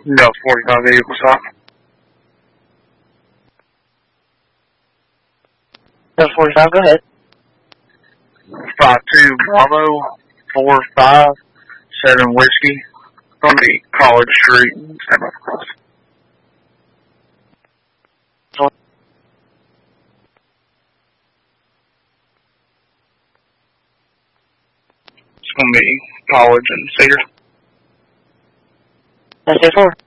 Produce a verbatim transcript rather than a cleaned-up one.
No, forty-five vehicle stop. No, forty-five, go ahead. five two Bravo, four five seven Whiskey, from the College Street, Santa Claus. It's going to be College and Cedar. That's it for.